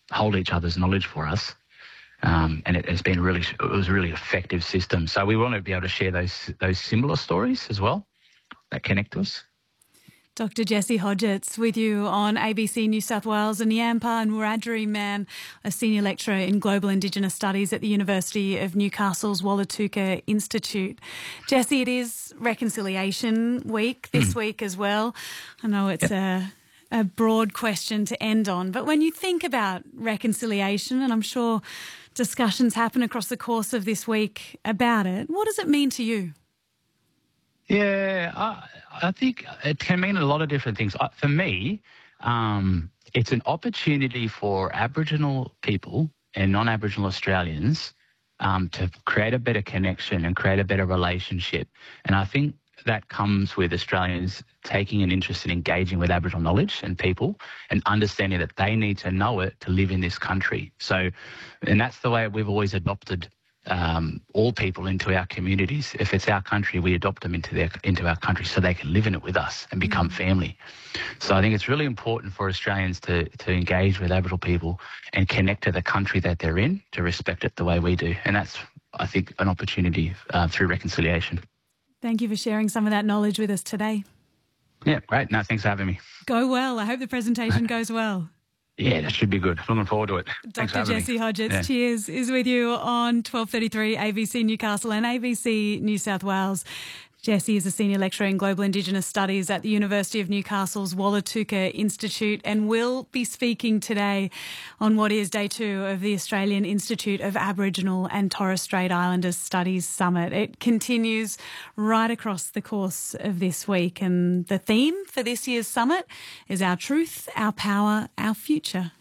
hold each other's knowledge for us. And it was a really effective system. So we want to be able to share those similar stories as well that connect to us. Dr. Jesse Hodgetts with you on ABC New South Wales, and Nyampa Wiradjuri Man, a senior lecturer in Global Indigenous Studies at the University of Newcastle's Wallatuka Institute. Jesse, it is Reconciliation Week this week as well. I know it's a broad question to end on, but when you think about reconciliation, and I'm sure discussions happen across the course of this week about it, what does it mean to you? Yeah, I think it can mean a lot of different things. For me, it's an opportunity for Aboriginal people and non-Aboriginal Australians to create a better connection and create a better relationship. And I think that comes with Australians taking an interest in engaging with Aboriginal knowledge and people and understanding that they need to know it to live in this country. So, and that's the way we've always adopted all people into our communities. If it's our country, we adopt them into our country so they can live in it with us and become family. So I think it's really important for Australians to engage with Aboriginal people and connect to the country that they're in, to respect it the way we do. And that's, I think, an opportunity through reconciliation. Thank you for sharing some of that knowledge with us today. Yeah, great. No, thanks for having me. Go well. I hope the presentation goes well. Yeah, that should be good. Looking forward to it. Dr. Jesse Hodgetts, cheers, is with you on 1233 ABC Newcastle and ABC New South Wales. Jesse is a senior lecturer in Global Indigenous Studies at the University of Newcastle's Wallatuka Institute and will be speaking today on what is day 2 of the Australian Institute of Aboriginal and Torres Strait Islanders Studies Summit. It continues right across the course of this week, and the theme for this year's summit is Our Truth, Our Power, Our Future.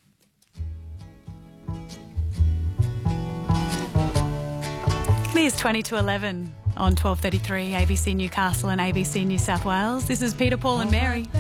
It is 20 to 11. On 1233 ABC Newcastle and ABC New South Wales. This is Peter, Paul and Mary.